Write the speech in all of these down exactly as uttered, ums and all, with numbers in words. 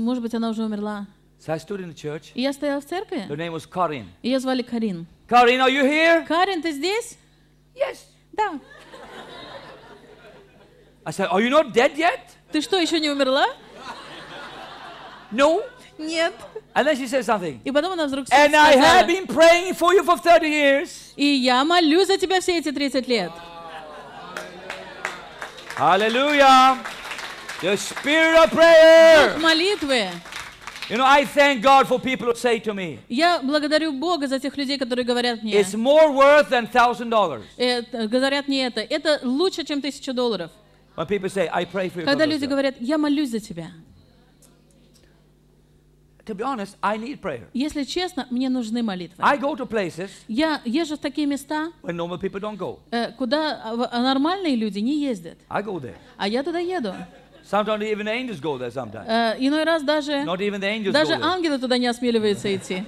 может быть, она уже умерла. So I stood in the church. И я стояла в церкви, Her name was Karin. ее звали Карин. Karin, are you here? Карин, ты здесь? Yes. Да. I said, are you not dead yet? Ты что, еще не умерла? No. Нет. And then she said something. И потом она вдруг And I have сказала, been praying for you for thirty years. и я молюсь за тебя все эти тридцать лет. Hallelujah. The spirit of prayer. Дух молитвы. You know, I thank God for people who say to me, Я благодарю Бога за тех людей, которые говорят мне, it's more worth than thousand dollars. это, говорят мне это, это лучше, чем тысяча долларов. When people say, I pray for you. Когда люди говорят, я молюсь за тебя. To be honest, I need prayer. Если честно, мне нужны молитвы. I go to places Я езжу в такие места, where normal people don't go. э, куда а, нормальные люди не ездят. I go there. А я туда еду. Sometimes even the angels go there sometimes. Э, иной раз даже, Not even the angels даже go there. ангелы туда не осмеливаются идти.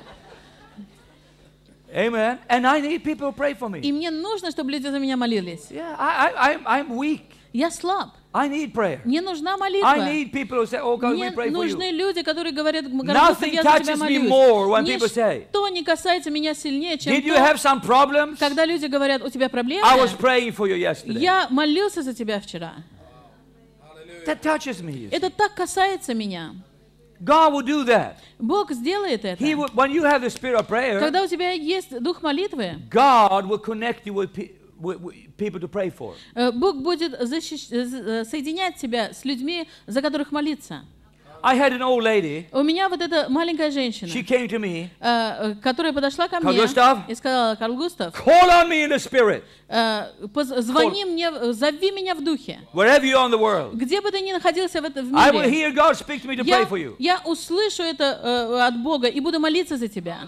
Amen. And I need people to pray for И me. мне нужно, чтобы люди за меня молились. Yeah, I, I, I'm, I'm weak. Я слаб. I need prayer. Мне нужна I молитва. need people who say, oh God, Мне we pray for нужны you. люди, которые говорят, «Господь, Nothing я за тебя touches me молюсь». more when people say, Ничто не касается меня сильнее, чем did you то, have some problems? когда люди говорят, у тебя проблемы. I was praying for you yesterday. Я молился за тебя вчера. That touches me. you see. Это так касается меня. God will do that. Бог сделает это. He will, when you have the spirit of prayer, Когда у тебя есть дух молитвы, God will connect you with, pe- with, with people to pray for. э, Бог будет защищ- э, соединять тебя с людьми, за которых молиться. I had an old lady. У меня вот эта маленькая женщина, She came to me. э, э, которая подошла ко Карл мне Густав? и сказала, Карл Густав, Call on me in the spirit. э, поз- звони мне, э, зови меня в духе. Wherever you are in the world. Где бы ты ни находился в, это, в I will мире, hear God speak to me to pray я, for you. я услышу это э, от Бога и буду молиться за тебя.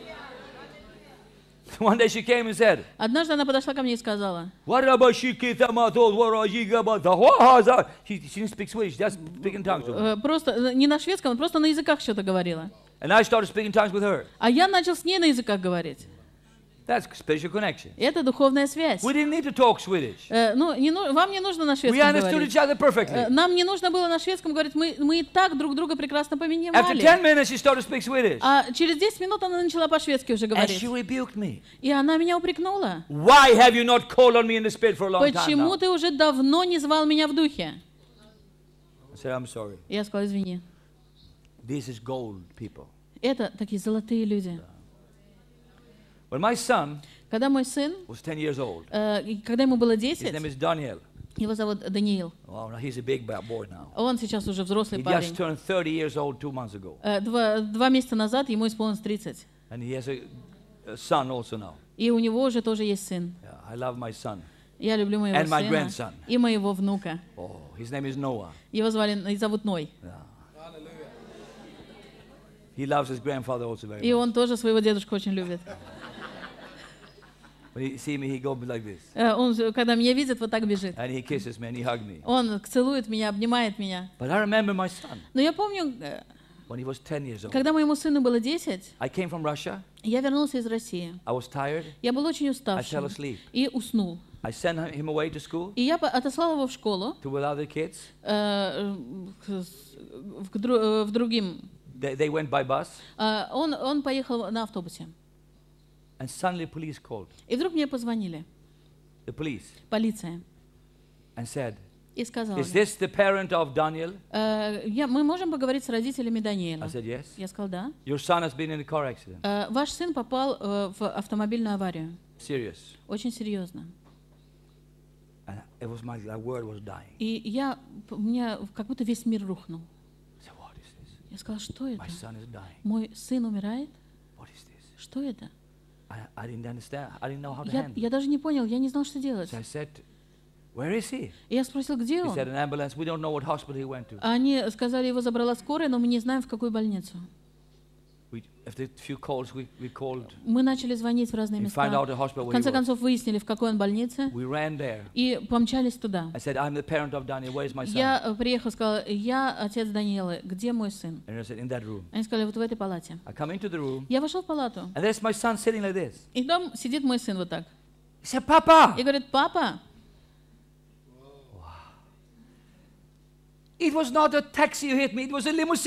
One day she came and said, Однажды она подошла ко мне и сказала, what about she get them out those what are you about the what is that? She she didn't speak Swedish, just speaking tongues to me. э, просто э, не на шведском, просто на языках что-то говорила. And I started speaking tongues with her. А я начал с ней на языках говорить. That's spiritual connection. Это духовная связь. We didn't need to talk Swedish. Э, ну, не, ну, вам не нужно на We шведском understood говорить. each other perfectly. Э, нам не нужно было на шведском говорить, мы, мы и так друг друга прекрасно After понимали. ten minutes, she started to speak Swedish. А через десять минут она начала по-шведски уже And говорить. she rebuked me. И она меня упрекнула. Why have you not called on me in the spirit for a long time Почему now? ты уже давно не звал меня в духе? I said, I'm sorry. И я сказала, извини. This is gold, people. Это такие золотые люди. When my son Когда мой сын, was ten years old, э, и когда ему было his десять, name is Daniel. его зовут Даниил, Oh, no, he's a big bad boy now. он сейчас уже взрослый He парень. just turned thirty years old two months ago. Э, Два, два месяца назад ему исполнилось тридцать. And he has a, a son also now. И у него уже тоже есть сын. Yeah, I love my son. Я люблю моего And my сына grandson. и моего внука. Oh, his name is Noah. Его звали, зовут Ной. Yeah. He loves his grandfather also very И much. он тоже своего дедушку очень любит. When he see me, he go like this. Э, Он, когда меня видит, вот так бежит. And he kisses me and he hugs me. Он целует меня, обнимает меня. But I remember my son, Но я помню, э, when he was ten years old. когда моему сыну было десять, I came from Russia. я вернулся из России. I was tired. Я был очень I уставшим fell asleep. и уснул. I sent him away to school И я по- отослал его в школу, to with other kids. э, к- с- в, к дру- э, в другим. They, they went by bus. Э, Он, он поехал на автобусе. And suddenly police called. И вдруг мне позвонили, The police. полиция, And said, и сказала, is this the parent of Daniel? «Э, я, мы можем поговорить с родителями Даниэла? I said, yes. Я сказал, да. Your son has been in a car accident. «Э, Ваш сын попал э, в автомобильную аварию. Serious. Очень серьезно. And it was my, my word was dying. И я, у меня как будто весь мир рухнул. I said, what is this? Я сказала, что это? My son is dying. Мой сын умирает? What is this? Что это? I, I didn't understand. I didn't know how to Я, handle я it. даже не понял, я не знал, что делать. So I said, where is he? И я спросил, где He он? said, an ambulance. We don't know what hospital he went to. Они сказали, его забрала скорая, но мы не знаем, в какую больницу. We, after a few calls, we, we called. Мы начали звонить в разные We find out места. the hospital В where he конце was. концов выяснили, в какой он больнице, We ran there. и помчались туда. I said, I'm the parent of Daniel. Where is my son? Я э, приехал, сказала, я отец Даниэлы, где мой сын? And I said, in that room. Они сказали, вот в этой палате. I come into the room, Я вошел в палату, and there's my son sitting like this. и там сидит мой сын вот так. He said, Papa, И говорит, папа, it was not a taxi who hit me. It was a limousine.